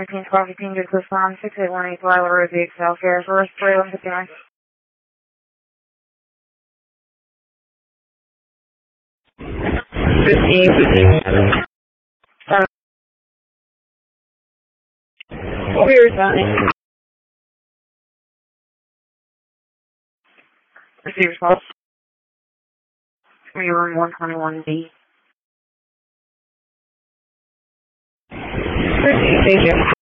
15, 12, 15, good close on 6818 Lila Road, DXL, Ferris, Forest, 3159. 15. What were you returning? Receiver's pulse. We were in 121B. Thank you.